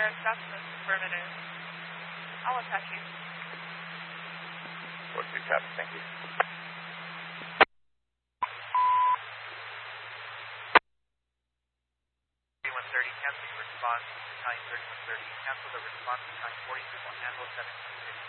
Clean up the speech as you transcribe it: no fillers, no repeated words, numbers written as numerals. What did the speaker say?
That's affirmative. I'll attach you. 42 copy, thank you. Cancel your response, Battalion 3130. Cancel the response, Battalion 42 on handle 726.